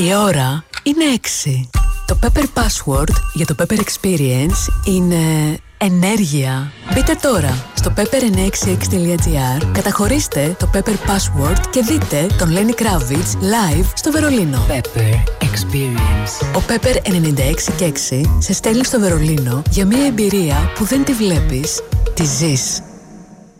Η ώρα είναι 6. Το Pepper Password για το Pepper Experience είναι ενέργεια. Μπείτε τώρα στο pepper966.gr, καταχωρήστε το Pepper Password και δείτε τον Lenny Kravitz live στο Βερολίνο. Pepper Experience. Ο Pepper 96,6 σε στέλνει στο Βερολίνο για μια εμπειρία που δεν τη βλέπεις, τη ζεις.